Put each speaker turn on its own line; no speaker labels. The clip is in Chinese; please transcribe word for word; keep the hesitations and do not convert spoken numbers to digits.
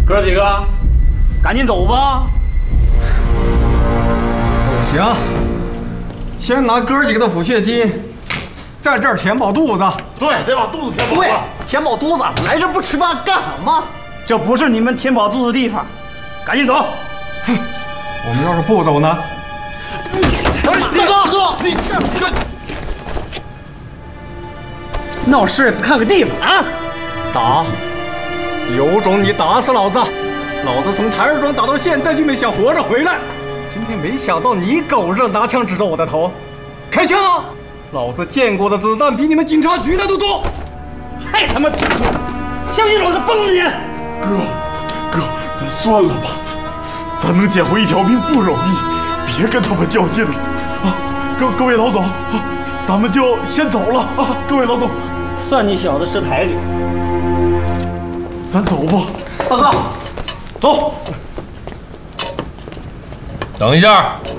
哥几个，赶紧走吧。
走行，先拿哥几个的抚恤金，在这儿填饱肚子。
对，得把肚子填饱。
对，填饱肚子，来这不吃饭干什么？
这不是你们填饱肚子的地方，赶紧走。
哼，我们要是不走呢？
大哥，哥，你这
闹事不看个地方啊！
打，有种你打死老子！老子从台儿庄打到现在就没想活着回来，今天没想到你狗日拿枪指着我的头，开枪啊！老子见过的子弹比你们警察局的都多。
还他妈嘴臭，相信老子崩了你！
哥，哥，咱算了吧，咱能捡回一条命不容易，别跟他们较劲了啊！各各位老总啊，咱们就先走了啊！各位老总，
算你小子识抬举。
咱走吧。
大哥，走。
等一下。